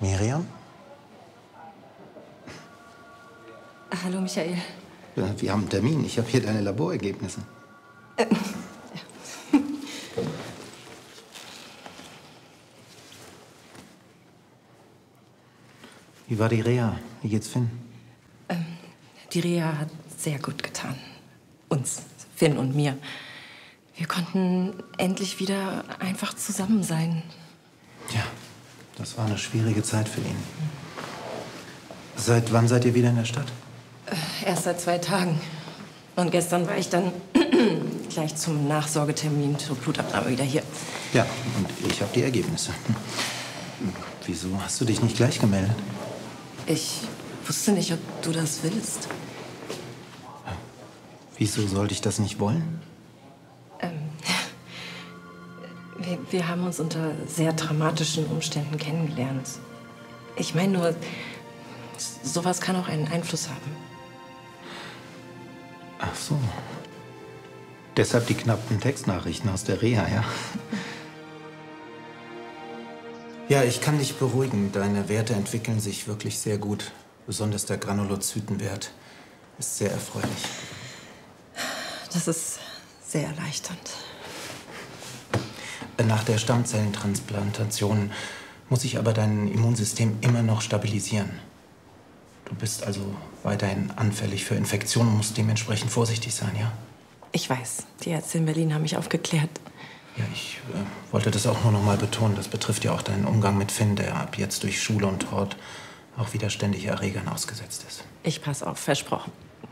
Miriam? Hallo, Michael. Ja, wir haben einen Termin. Ich habe hier deine Laborergebnisse. Ja. Wie war die Reha? Wie geht's Finn? Die Reha hat sehr gut getan. Uns, Finn und mir. Wir konnten endlich wieder einfach zusammen sein. Ja, das war eine schwierige Zeit für ihn. Seit wann seid ihr wieder in der Stadt? Erst seit 2 Tagen. Und gestern war ich dann gleich zum Nachsorgetermin zur Blutabnahme wieder hier. Ja, und ich habe die Ergebnisse. Wieso hast du dich nicht gleich gemeldet? Ich wusste nicht, ob du das willst. Wieso sollte ich das nicht wollen? Wir haben uns unter sehr dramatischen Umständen kennengelernt. Ich meine nur, sowas kann auch einen Einfluss haben. Ach so. Deshalb die knappen Textnachrichten aus der Reha, ja? Ja, ich kann dich beruhigen. Deine Werte entwickeln sich wirklich sehr gut. Besonders der Granulozytenwert ist sehr erfreulich. Das ist sehr erleichternd. Nach der Stammzellentransplantation muss ich aber dein Immunsystem immer noch stabilisieren. Du bist also weiterhin anfällig für Infektionen und musst dementsprechend vorsichtig sein, ja? Ich weiß, die Ärzte in Berlin haben mich aufgeklärt. Ja, ich wollte das auch nur noch mal betonen. Das betrifft ja auch deinen Umgang mit Finn, der ab jetzt durch Schule und Hort auch wieder ständig Erregern ausgesetzt ist. Ich pass auf, versprochen.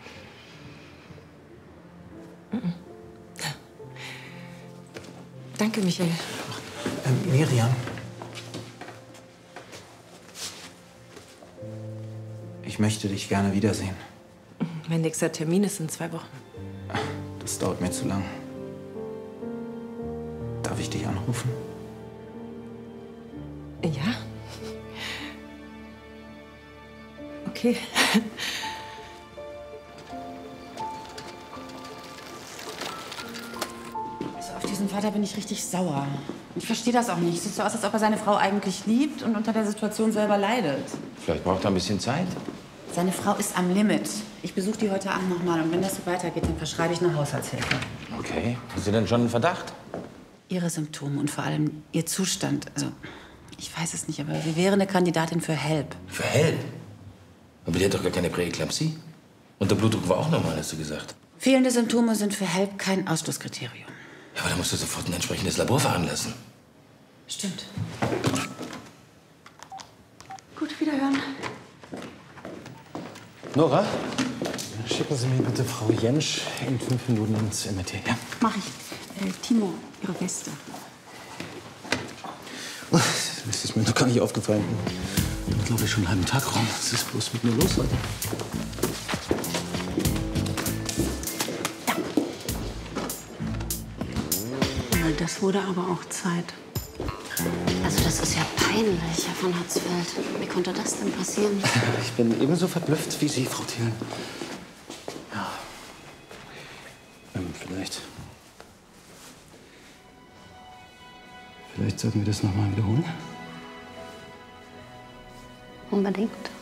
Danke, Michael. Miriam. Ich möchte dich gerne wiedersehen. Mein nächster Termin ist in 2 Wochen. Das dauert mir zu lang. Darf ich dich anrufen? Ja? Okay. Also auf diesen Vater bin ich richtig sauer. Ich verstehe das auch nicht. Sieht so aus, als ob er seine Frau eigentlich liebt und unter der Situation selber leidet. Vielleicht braucht er ein bisschen Zeit. Seine Frau ist am Limit. Ich besuche die heute Abend noch mal. Und wenn das so weitergeht, dann verschreibe ich eine Haushaltshilfe. Okay. Hast du denn schon einen Verdacht? Ihre Symptome und vor allem Ihr Zustand. Also, ich weiß es nicht, aber sie wäre eine Kandidatin für HELP. Für Help? Aber die hat doch gar keine Präeklampsie. Und der Blutdruck war auch normal, hast du gesagt. Fehlende Symptome sind für HELP kein Ausschlusskriterium. Ja, aber da musst du sofort ein entsprechendes Labor veranlassen. Stimmt. Gut, wiederhören. Nora, schicken Sie mir bitte Frau Jentsch in 5 Minuten ins MRT. Ja? Mach ich. Timo, Ihre Weste. Das ist mir noch gar nicht aufgefallen. Ich bin, glaube ich, schon einen halben Tag rum. Was ist bloß mit mir los heute? Na, das wurde aber auch Zeit. Also das ist ja peinlich, Herr von Hatzfeld. Wie konnte das denn passieren? Ich bin ebenso verblüfft wie Sie, Frau Thielen. Ja. Vielleicht. Vielleicht sollten wir das noch mal wiederholen. Unbedingt.